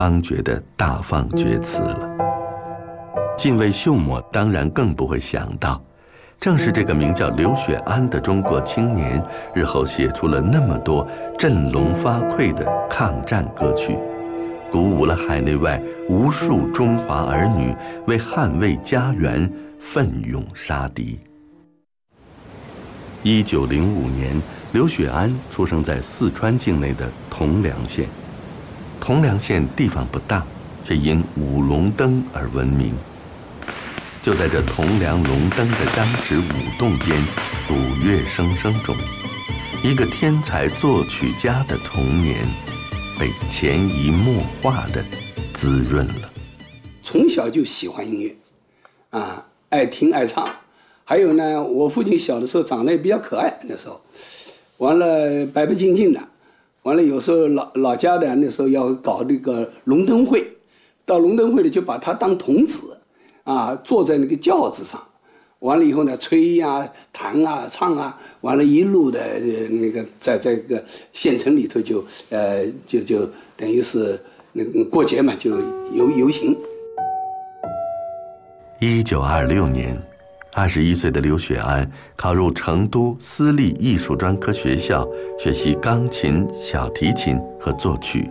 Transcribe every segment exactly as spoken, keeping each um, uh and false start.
刚觉得大放厥词了。近卫秀谟当然更不会想到，正是这个名叫刘雪庵的中国青年，日后写出了那么多振聋发聩的抗战歌曲，鼓舞了海内外无数中华儿女为捍卫家园奋勇杀敌。一九零五年，刘雪庵出生在四川境内的铜梁县。铜梁县地方不大，却因舞龙灯而闻名。就在这铜梁龙灯的张弛舞动间，鼓乐声声中，一个天才作曲家的童年被潜移默化地滋润了。 从小就喜欢音乐，啊，爱听爱唱。还有呢，我父亲小的时候长得也比较可爱，那时候，完了白白净净的，完了有时候老老家的那时候要搞那个龙灯会，到龙灯会里就把他当童子。啊，坐在那个轿子上，完了以后呢，吹呀、啊、弹啊、唱啊，完了一路的、呃、那个在在这个县城里头就呃就就等于是那个过节嘛，就游游行。 一九二六年，二十一岁的刘雪庵考入成都私立艺术专科学校，学习钢琴、小提琴和作曲。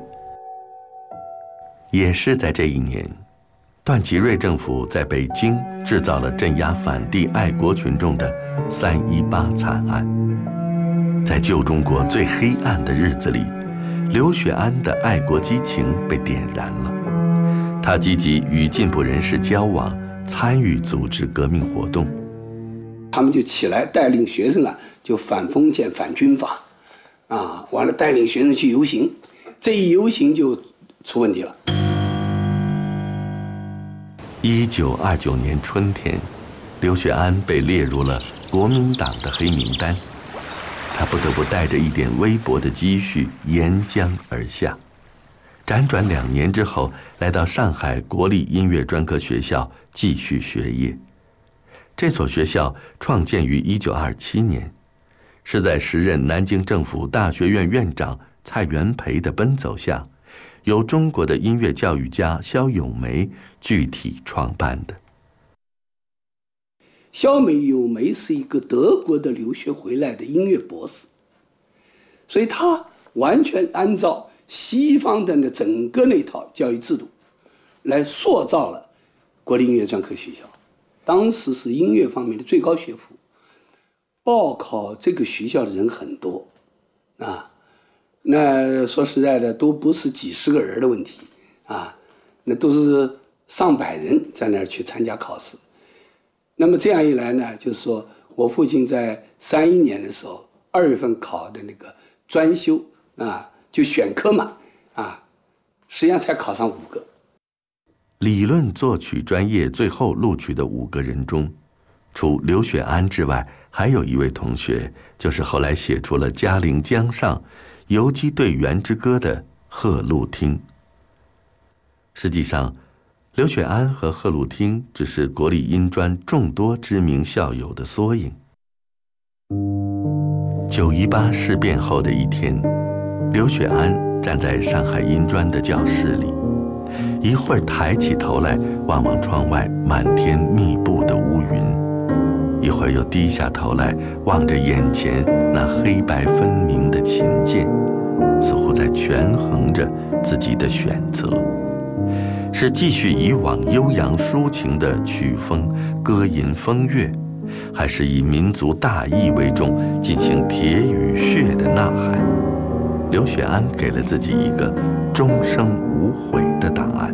也是在这一年，段祺瑞政府在北京制造了镇压反帝爱国群众的三一八惨案。在旧中国最黑暗的日子里，刘雪庵的爱国激情被点燃了。他积极与进步人士交往，参与组织革命活动。 他们就起来带领学生啊，就反封建、反军阀，啊，完了带领学生去游行，这一游行就出问题了。 一九二九年春天，刘雪庵被列入了国民党的黑名单，他不得不带着一点微薄的积蓄沿江而下，辗转两年之后，来到上海国立音乐专科学校继续学业。这所学校创建于一九二七年，是在时任南京政府大学院院长蔡元培的奔走下，由中国的音乐教育家萧友梅具体创办的。 萧美友梅是一个德国的留学回来的音乐博士，所以他完全按照西方的那整个那套教育制度来塑造了国立音乐专科学校。当时是音乐方面的最高学府，报考这个学校的人很多啊，那说实在的都不是几十个人的问题啊，那都是上百人在那儿去参加考试。那么这样一来呢，就是说我父亲在三一年的时候二月份考的那个专修啊，就选科嘛啊，实际上才考上五个。 理论作曲专业最后录取的五个人中，除刘雪庵之外，还有一位同学，就是后来写出了《嘉陵江上》《游击队员之歌》的贺路汀。实际上，刘雪庵和贺路汀只是国立音专众多知名校友的缩影。九一八事变后的一天，刘雪庵站在上海音专的教室里，一会儿抬起头来望望窗外满天密布的乌云，一会儿又低下头来望着眼前那黑白分明的琴键，似乎在权衡着自己的选择，是继续以往悠扬抒情的曲风歌吟风月，还是以民族大义为重进行铁与血的呐喊？刘雪庵给了自己一个终生无悔的答案。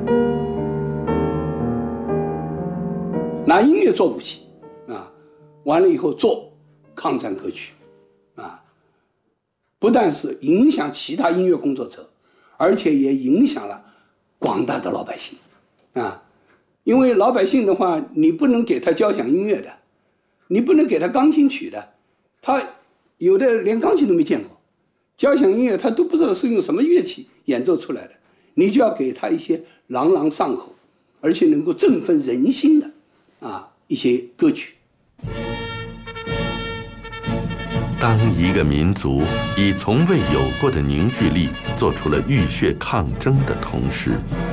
拿音乐做武器啊，完了以后做抗战歌曲啊，不但是影响其他音乐工作者，而且也影响了广大的老百姓啊。因为老百姓的话，你不能给他交响音乐的，你不能给他钢琴曲的，他有的连钢琴都没见过，交响音乐他都不知道是用什么乐器演奏出来的，你就要给他一些朗朗上口，而且能够振奋人心的啊一些歌曲。 当一个民族以从未有过的凝聚力做出了浴血抗争的同时，